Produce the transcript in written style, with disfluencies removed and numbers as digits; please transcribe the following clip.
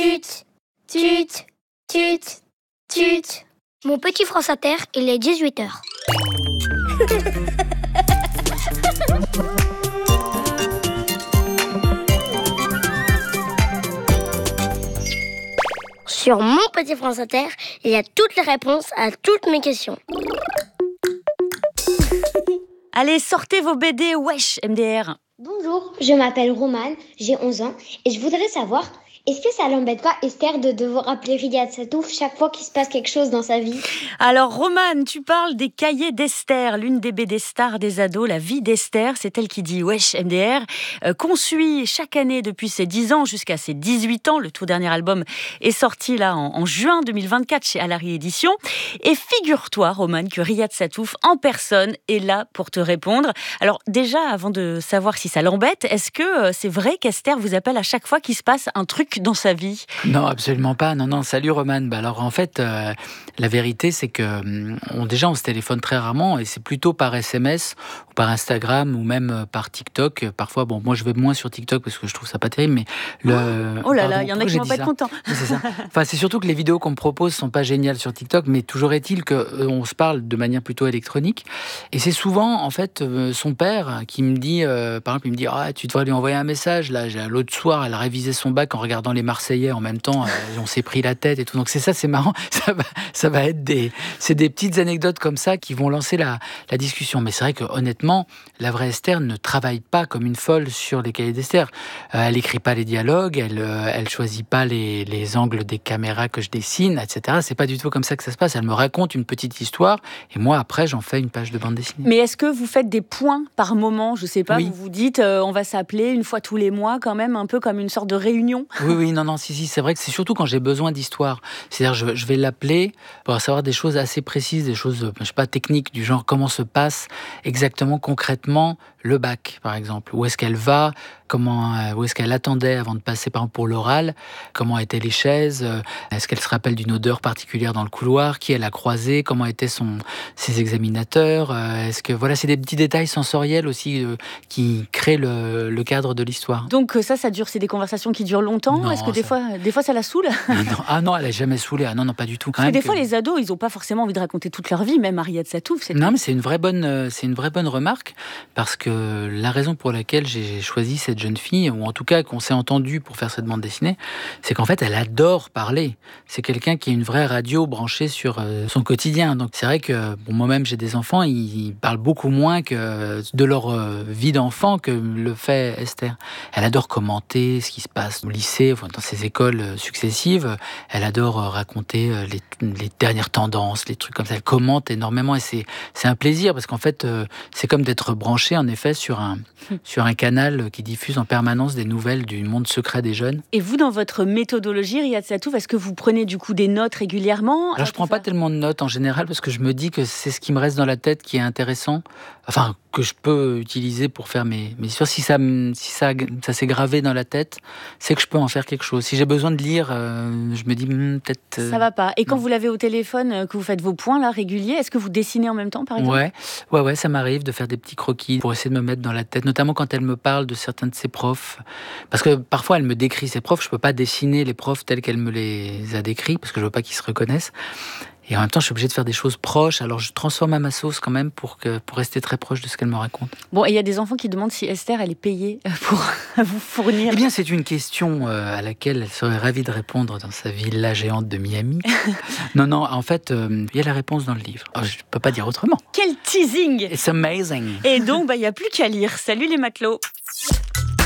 Tut, tut, tut, tut. Mon petit France Inter, il est 18h. Sur mon petit France Inter, il y a toutes les réponses à toutes mes questions. Allez, sortez vos BD, wesh, MDR. Bonjour, je m'appelle Romane, j'ai 11 ans et je voudrais savoir, est-ce que ça l'embête pas Esther de devoir appeler Riyad Satouf chaque fois qu'il se passe quelque chose dans sa vie? Alors, Romane, tu parles des cahiers d'Esther, l'une des BD stars des ados, La vie d'Esther, c'est elle qui dit wesh MDR, qu'on suit chaque année depuis ses 10 ans jusqu'à ses 18 ans. Le tout dernier album est sorti là en juin 2024 chez Alary Éditions. Et figure-toi, Romane, que Riyad Satouf en personne est là pour te répondre. Alors déjà, avant de savoir si ça l'embête, est-ce que c'est vrai qu'Esther vous appelle à chaque fois qu'il se passe un truc dans sa vie? Non, absolument pas. Non, salut Romane. Alors en fait, la vérité, c'est que déjà on se téléphone très rarement et c'est plutôt par SMS ou par Instagram ou même par TikTok. Parfois, moi je vais moins sur TikTok parce que je trouve ça pas terrible, mais oh là là, il y en a qui vont pas être contents. C'est ça. Enfin, c'est surtout que les vidéos qu'on me propose sont pas géniales sur TikTok, mais toujours est-il que on se parle de manière plutôt électronique. Et c'est souvent en fait son père qui me dit, par exemple, il me dit tu devrais lui envoyer un message. Là, l'autre soir, elle révisait son bac en regardant les Marseillais en même temps. On s'est pris la tête et tout. Donc c'est marrant. Ça va être des petites anecdotes comme ça qui vont lancer la discussion. Mais c'est vrai que honnêtement, la vraie Esther ne travaille pas comme une folle sur les cahiers d'Esther. Elle écrit pas les dialogues, elle choisit pas les angles des caméras que je dessine, etc. C'est pas du tout comme ça que ça se passe. Elle me raconte une petite histoire et moi après j'en fais une page de bande dessinée. Mais est-ce que vous faites des points par moment? Je sais pas. Oui. Vous vous dites on va s'appeler une fois tous les mois quand même, un peu comme une sorte de réunion. Oui, non, si, c'est vrai que c'est surtout quand j'ai besoin d'histoire. C'est-à-dire, je vais l'appeler pour savoir des choses assez précises, des choses, je sais pas, techniques, du genre comment se passe exactement, concrètement, le bac, par exemple. Où est-ce qu'elle va? Où est-ce qu'elle attendait avant de passer, par exemple, pour l'oral? Comment étaient les chaises? Est-ce qu'elle se rappelle d'une odeur particulière dans le couloir? Qui elle a croisé? Comment étaient ses examinateurs? Voilà, c'est des petits détails sensoriels aussi qui créent le cadre de l'histoire. Donc ça dure, c'est des conversations qui durent longtemps? Non, est-ce que des fois ça la saoule? Non, elle n'a jamais saoulé. Non, pas du tout. Parce que des fois, les ados, ils n'ont pas forcément envie de raconter toute leur vie, même Riyad Satouf. Non, mais c'est une vraie bonne remarque, parce que la raison pour laquelle j'ai choisi cette jeune fille, ou en tout cas qu'on s'est entendu pour faire cette bande dessinée, c'est qu'en fait, elle adore parler. C'est quelqu'un qui a une vraie radio branchée sur son quotidien. Donc c'est vrai que moi-même, j'ai des enfants, ils parlent beaucoup moins de leur vie d'enfant que le fait Esther. Elle adore commenter ce qui se passe au lycée, dans ses écoles successives. Elle adore raconter les dernières tendances, les trucs comme ça. Elle commente énormément et c'est un plaisir parce qu'en fait, c'est comme d'être branché en effet sur un canal qui diffuse en permanence des nouvelles du monde secret des jeunes. Et vous, dans votre méthodologie, Riyad Satouf, est-ce que vous prenez du coup des notes régulièrement? Alors, je prends pas tellement de notes en général parce que je me dis que c'est ce qui me reste dans la tête qui est intéressant. Enfin, que je peux utiliser pour faire mes histoires. Si ça s'est gravé dans la tête, c'est que je peux en faire quelque chose. Si j'ai besoin de lire, je me dis peut-être... Ça va pas. Et quand vous l'avez au téléphone, que vous faites vos points là réguliers, est-ce que vous dessinez en même temps, par exemple? Ouais, ça m'arrive de faire des petits croquis pour essayer de me mettre dans la tête, notamment quand elle me parle de certains de ses profs. Parce que parfois, elle me décrit ses profs. Je peux pas dessiner les profs tels qu'elle me les a décrits parce que je veux pas qu'ils se reconnaissent. Et en même temps, je suis obligé de faire des choses proches. Alors, je transforme à ma sauce quand même pour rester très proche de ce qu'elle me raconte. Bon, et il y a des enfants qui demandent si Esther, elle est payée pour vous fournir... Eh bien, c'est une question à laquelle elle serait ravie de répondre dans sa villa géante de Miami. Non, en fait, il y a la réponse dans le livre. Je ne peux pas dire autrement. Quel teasing! It's amazing! Et donc, il n'y a plus qu'à lire. Salut les matelots!